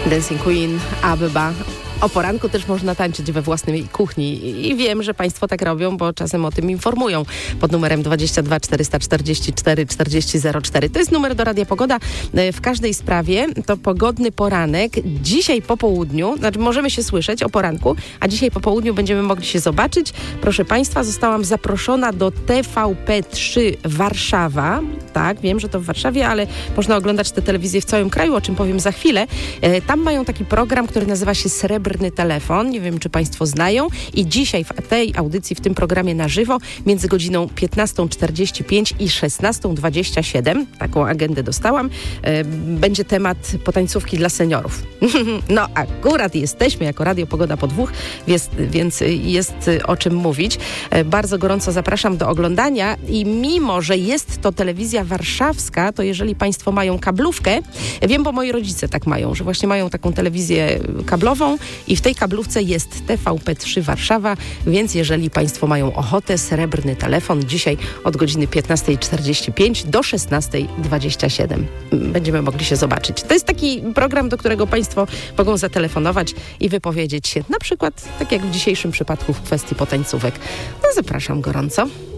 Dancing Queen, Abba. O poranku też można tańczyć we własnej kuchni i wiem, że Państwo tak robią, bo czasem o tym informują pod numerem 22 444 4004. To jest numer do Radia Pogoda. W każdej sprawie to pogodny poranek. Dzisiaj po południu, znaczy możemy się słyszeć o poranku, a dzisiaj po południu będziemy mogli się zobaczyć. Proszę Państwa, zostałam zaproszona do TVP3 Warszawa. Tak, wiem, że to w Warszawie, ale można oglądać tę telewizję w całym kraju, o czym powiem za chwilę. Tam mają taki program, który nazywa się Srebrny Telefon. Nie wiem, czy Państwo znają. I dzisiaj w tej audycji, w tym programie na żywo, między godziną 15:45 i 16:27, taką agendę dostałam, będzie temat potańcówki dla seniorów. No akurat jesteśmy jako Radio Pogoda po dwóch, więc jest o czym mówić. Bardzo gorąco zapraszam do oglądania i mimo, że jest to telewizja warszawska, to jeżeli Państwo mają kablówkę, wiem, bo moi rodzice tak mają, że właśnie mają taką telewizję kablową i w tej kablówce jest TVP3 Warszawa, więc jeżeli Państwo mają ochotę, Srebrny Telefon dzisiaj od godziny 15:45 do 16:27 będziemy mogli się zobaczyć. To jest taki program, do którego Państwo mogą zatelefonować i wypowiedzieć się, na przykład tak jak w dzisiejszym przypadku w kwestii potańcówek. No zapraszam gorąco.